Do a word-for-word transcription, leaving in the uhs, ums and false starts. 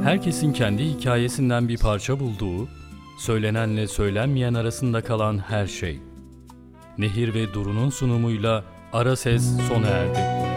Herkesin kendi hikayesinden bir parça bulduğu, söylenenle söylenmeyen arasında kalan her şey. Nehir ve Duru'nun sunumuyla Ara Ses sona erdi.